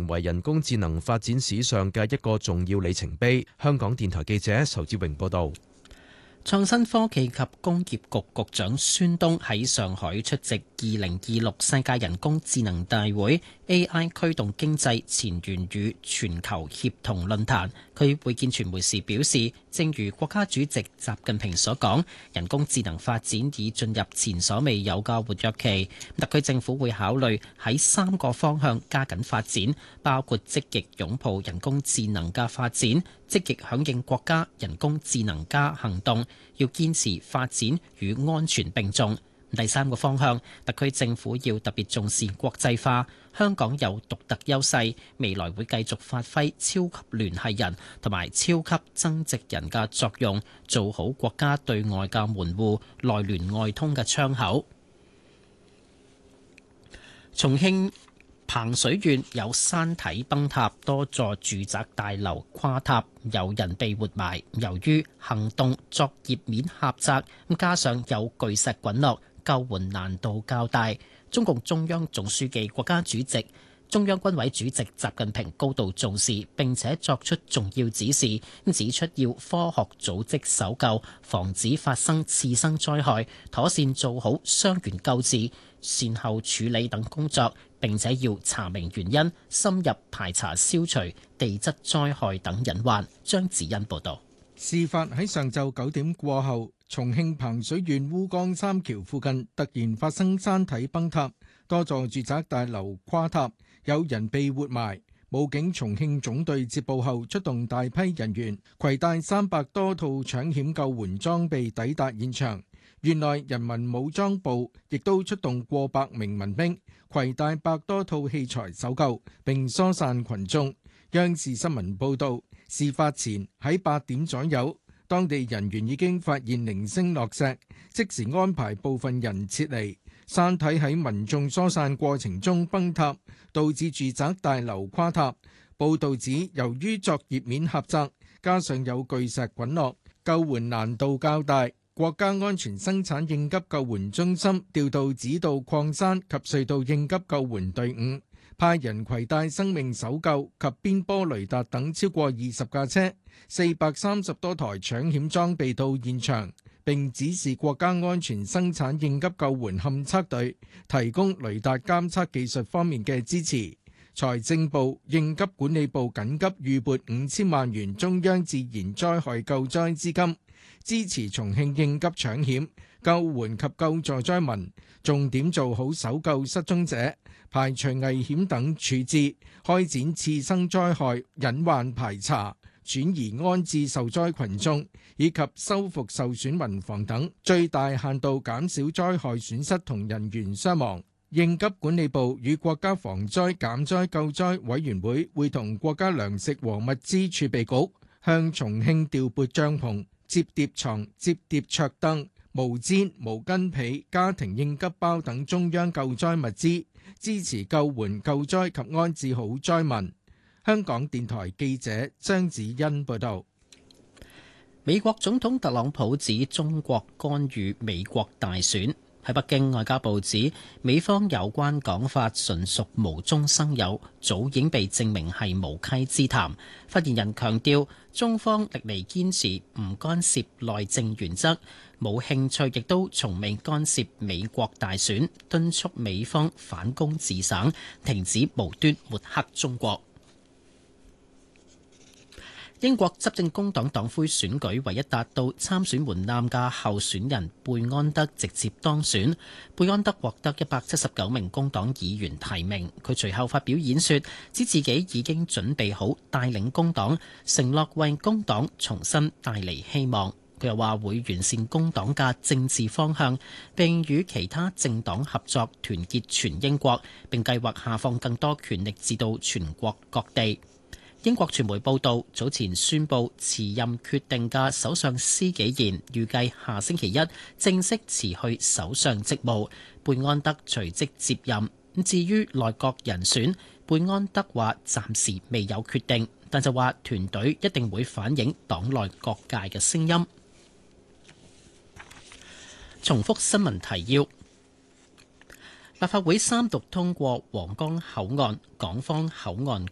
成為人工智能發展史上嘅一個重要里程碑。香港電台記者仇志榮報導。 創新科技及工業局局長孫東喺上海出席2026世界人工智能大會 AI 驅動經濟前沿與全球協同論壇。佢會見傳媒時表示，正如國家主席習近平所講，人工智能發展已進入前所未有嘅活躍期。特區政府會考慮喺3個方向加緊發展，包括積極擁抱人工智能嘅發展，積極響應國家人工智能加行動，要堅持發展與安全並重。第3個方向，特區政府要特別重視國際化。香港有獨特優勢，未來會繼續發揮超級聯繫人同埋超級增值人嘅作用，做好國家對外嘅門戶、內聯外通嘅窗口。重慶彭水縣有山體崩塌，多座住宅大樓垮塌，有人被活埋。由於行動作業面狹窄，加上有巨石滾落，救援難度較大。中共中央總書記、國家主席、中央軍委主席習近平高度重視，並且作出重要指示，指出要科學組織搜救，防止發生次生災害，妥善做好傷員救治、善後處理等工作，並且要查明原因，深入排查消除地質災害等隱患。張子欣報道。 事發喺上晝9點過後，重慶彭水縣烏江三橋附近突然發生山體崩塌，多座住宅大樓垮塌，有人被活埋。武警重慶總隊接報後出動大批人員，攜帶300多套搶險救援裝備抵達現場。縣內人民武裝部亦都出動過百名民兵，攜帶100多套器材搜救，並疏散群眾。央視新聞報道，事發前喺8點左右，當地人員已經發現零星落石，即時安排部分人撤離。山體喺民眾疏散過程中崩塌，導致住宅大樓垮塌。報道指，由於作業面狹窄，加上有巨石滾落，救援難度較大。國家安全生產應急救援中心調度指導礦山及隧道應急救援隊伍，派人攜帶生命搜救及邊波雷達等超過20架車、430多台搶險裝備到現場，並指示國家安全生產應急救援勘測隊提供雷達監測技術方面嘅支持。財政部、應急管理部緊急預撥5000萬元中央自然災害救災資金，支持重慶應急搶險、救援及救助災民，重點做好搜救失蹤者、排除危險等處置，開展次生災害隱患排查、轉移安置受災群眾，以及修復受損民房等，最大限度減少災害損失同人員傷亡。應急管理部與國家防災減災救災委員會會同國家糧食和物資儲備局向重慶調撥帳篷、摺疊床、摺疊桌凳、毛氈、毛巾被、家庭應急包等中央救災物資，支持救援救災及安置好災民。香港電台記者張子欣報道。 美國總統特朗普指中國干預美國大選。喺北京，外交部指美方有關講法純屬無中生有，早已經被證明係無稽之談。發言人強調，中方歷嚟堅持唔干涉內政原則，冇興趣亦都從未干涉美國大選，敦促美方反攻自省，停止無端抹黑中國。英國執政工黨黨魁選舉唯一達到參選門檻嘅候選人貝安德直接當選。貝安德獲得179名工黨議員提名，佢隨後發表演說，指自己已經準備好帶領工黨，承諾為工黨重新帶嚟希望。佢又話會完善工黨嘅政治方向，並與其他政黨合作，團結全英國，並計劃下放更多權力至到全國各地。英國傳媒報道，早前宣布辭任決定嘅首相施紀賢預計下星期一正式辭去首相職務，貝安德隨即接任。至於內閣人選，貝安德話暫時未有決定，但就話團隊一定會反映黨內各界嘅聲音。重複新聞提要。立法會三讀通過皇崗口岸港方口岸